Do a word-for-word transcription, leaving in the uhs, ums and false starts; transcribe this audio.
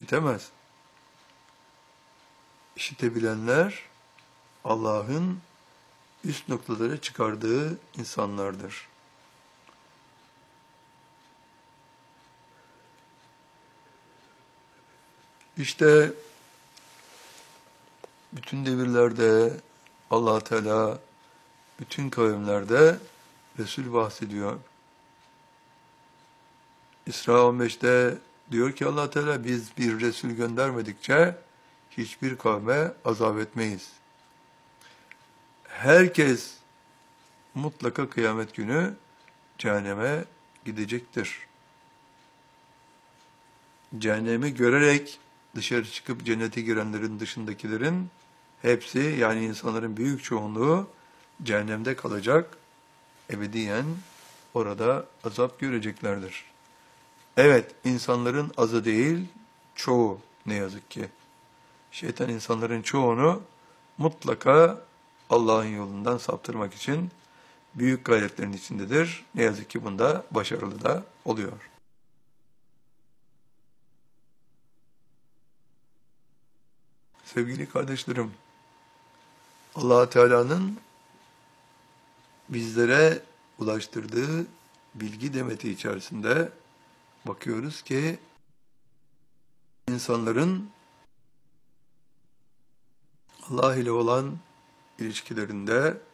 işitemez. İşitebilenler Allah'ın üst noktalara çıkardığı insanlardır. İşte bütün devirlerde Allah Teala bütün kavimlerde Resul bahsediyor. İsra on beşte diyor ki Allah Teala biz bir Resul göndermedikçe hiçbir kavme azap etmeyiz. Herkes mutlaka kıyamet günü cehenneme gidecektir. Cehennemi görerek dışarı çıkıp cennete girenlerin dışındakilerin hepsi yani insanların büyük çoğunluğu cehennemde kalacak, ebediyen orada azap göreceklerdir. Evet, insanların azı değil, çoğu ne yazık ki. Şeytan insanların çoğunu mutlaka Allah'ın yolundan saptırmak için büyük gayretlerin içindedir. Ne yazık ki bunda başarılı da oluyor. Sevgili kardeşlerim, Allah Teala'nın bizlere ulaştırdığı bilgi demeti içerisinde bakıyoruz ki insanların Allah ile olan ilişkilerinde